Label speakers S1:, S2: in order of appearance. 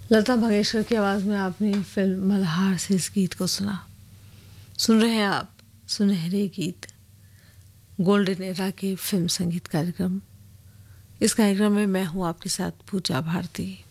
S1: लता मंगेशकर की आवाज़ में आपने फिल्म मल्हार से इस गीत को सुना। सुन रहे हैं आप सुनहरे गीत गोल्डन एरा के फिल्म संगीत कार्यक्रम। इस कार्यक्रम में मैं हूँ आपके साथ पूजा भारती।